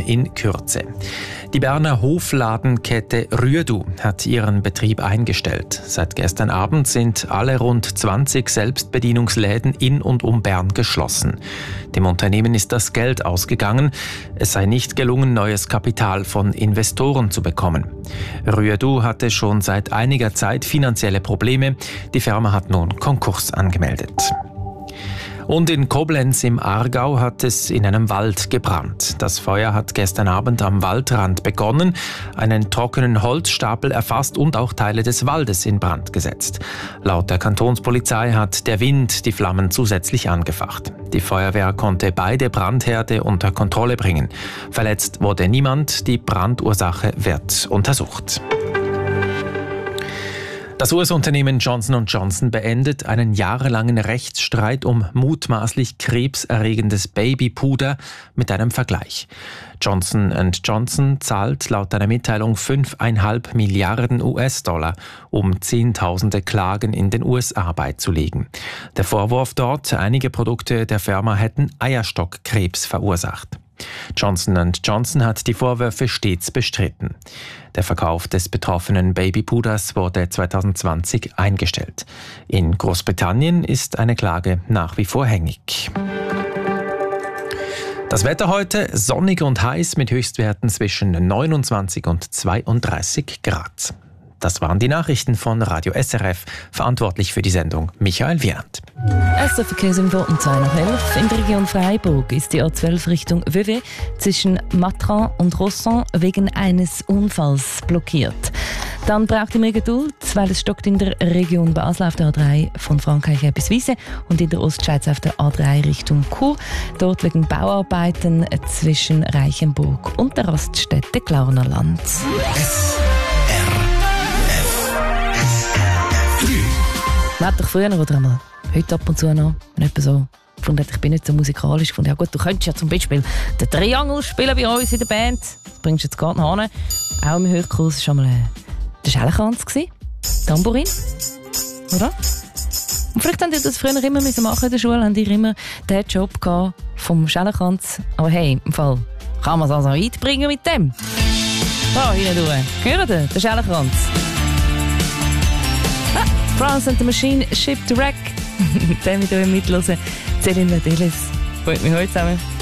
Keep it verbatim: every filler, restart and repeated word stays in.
in Kürze. Die Berner Hofladenkette Rüedu hat ihren Betrieb eingestellt. Seit gestern Abend sind alle rund zwanzig Selbstbedienungsläden in und um Bern geschlossen. Dem Unternehmen ist das Geld ausgegangen. Es sei nicht gelungen, neues Kapital von Investoren zu bekommen. Rüedu hatte schon seit einiger Zeit finanzielle Probleme. Die Firma hat nun Konkurs angemeldet. Und in Koblenz im Aargau hat es in einem Wald gebrannt. Das Feuer hat gestern Abend am Waldrand begonnen, einen trockenen Holzstapel erfasst und auch Teile des Waldes in Brand gesetzt. Laut der Kantonspolizei hat der Wind die Flammen zusätzlich angefacht. Die Feuerwehr konnte beide Brandherde unter Kontrolle bringen. Verletzt wurde niemand, die Brandursache wird untersucht. Das U S-Unternehmen Johnson und Johnson beendet einen jahrelangen Rechtsstreit um mutmaßlich krebserregendes Babypuder mit einem Vergleich. Johnson und Johnson zahlt laut einer Mitteilung fünf Komma fünf Milliarden U S-Dollar, um Zehntausende Klagen in den U S A beizulegen. Der Vorwurf dort, einige Produkte der Firma hätten Eierstockkrebs verursacht. Johnson und Johnson hat die Vorwürfe stets bestritten. Der Verkauf des betroffenen Babypuders wurde zwanzig zwanzig eingestellt. In Großbritannien ist eine Klage nach wie vor hängig. Das Wetter heute sonnig und heiß mit Höchstwerten zwischen neunundzwanzig und zweiunddreißig Grad. Das waren die Nachrichten von Radio S R F, verantwortlich für die Sendung Michael Wieland. Erste Verkehrsinfo um zwei nach elf. In der Region Freiburg ist die A zwölf Richtung Vevey zwischen Matran und Rosson wegen eines Unfalls blockiert. Dann braucht ihr mehr Geduld, weil es stockt in der Region Basel auf der A drei von Frankreich her bis Wiese und in der Ostschweiz auf der A drei Richtung Chur. Dort wegen Bauarbeiten zwischen Reichenburg und der Raststätte Glaunerland. Man hat doch früher oder einmal, heute ab und zu noch, wenn jemand so gefunden hat, ich bin nicht so musikalisch, gefunden, ja gut, du könntest ja zum Beispiel den Triangle spielen bei uns in der Band, das bringst du jetzt gerade noch hin. Auch im Hörkurs war schon mal äh, der Schellenkranz, Tambourin, oder? Und vielleicht haben die das früher immer machen müssen in der Schule, haben die immer den Job gehabt vom Schellenkranz. Aber hey, im Fall kann man es also einbringen mit dem. So, hier du, hört ihr, der Schellenkranz. France and the Machine, Ship to Wreck. Mit dem mit euch mithören. Céline Ladeles. Freut mich heute zusammen.